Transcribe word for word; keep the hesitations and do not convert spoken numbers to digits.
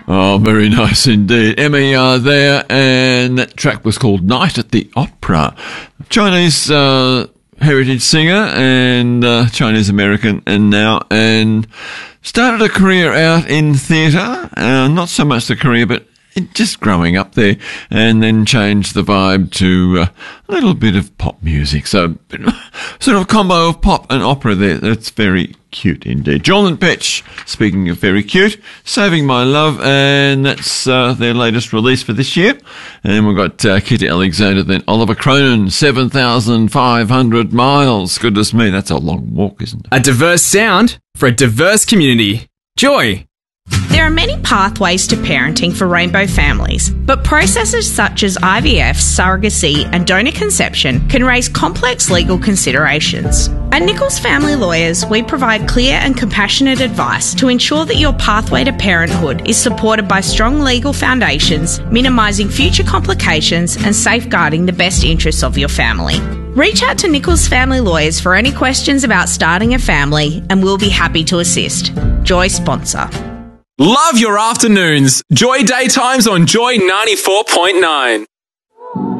Oh, very nice indeed. M E R there, and that track was called Night at the Opera. Chinese uh, heritage singer and uh, Chinese American, and now and started a career out in theatre. Uh, not so much the career, but just growing up there, and then changed the vibe to uh, a little bit of pop music. So, sort of combo of pop and opera there. That's very cute indeed. John and Petch, speaking of very cute, Saving My Love, and that's uh, their latest release for this year. And we've got uh, Kitty Alexander, then Oliver Cronin, seven thousand five hundred miles. Goodness me, that's a long walk, isn't it? A diverse sound for a diverse community. Joy. There are many pathways to parenting for rainbow families, but processes such as I V F, surrogacy and donor conception can raise complex legal considerations. At Nichols Family Lawyers, we provide clear and compassionate advice to ensure that your pathway to parenthood is supported by strong legal foundations, minimising future complications and safeguarding the best interests of your family. Reach out to Nichols Family Lawyers for any questions about starting a family, and we'll be happy to assist. Joy sponsor. Love your afternoons. Joy daytimes on Joy ninety-four point nine.